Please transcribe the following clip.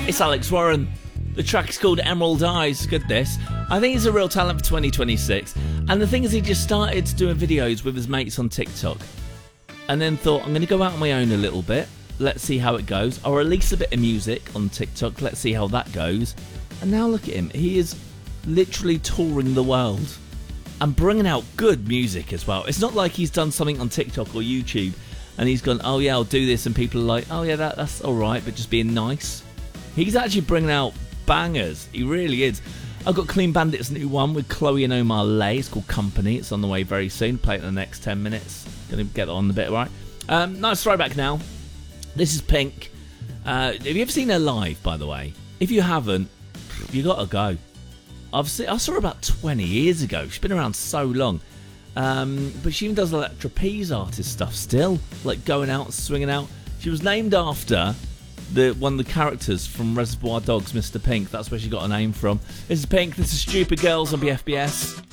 It's Alex Warren. The track is called Emerald Eyes. Good this. I think he's a real talent for 2026. And the thing is, he just started doing videos with his mates on TikTok. And then thought, I'm going to go out on my own a little bit. Let's see how it goes. I'll release a bit of music on TikTok. Let's see how that goes. And now look at him. He is literally touring the world. And bringing out good music as well. It's not like he's done something on TikTok or YouTube and he's gone, oh yeah, I'll do this, and people are like, oh yeah, that's alright, but just being nice. He's actually bringing out bangers. He really is. I've got Clean Bandit's new one with Chloe and Omar Lay. It's called Company. It's on the way very soon. Play it in the next 10 minutes. Gonna get on the bit, right? Nice throwback now. This is Pink. Have you ever seen her live, by the way? If you haven't, you gotta go. I saw her about 20 years ago. She's been around so long. But she even does like trapeze artist stuff still, like going out and swinging out. She was named after one of the characters from Reservoir Dogs, Mr. Pink. That's where she got her name from. This is Pink. This is Stupid Girls on BFBS.